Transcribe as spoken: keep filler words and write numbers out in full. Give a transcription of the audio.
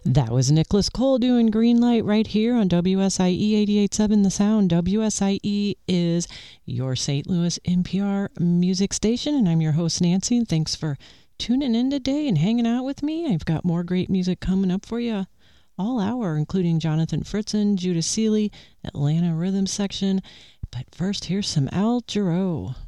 That was Nicholas Cole doing Green Light right here on W S I E eighty-eight point seven The Sound. W S I E is your Saint Louis N P R music station, and I'm your host, Nancy. And thanks for tuning in today and hanging out with me. I've got more great music coming up for you all hour, including Jonathan Fritzen, Judah Seeley, Atlanta Rhythm Section. But first, here's some Al Jarreau.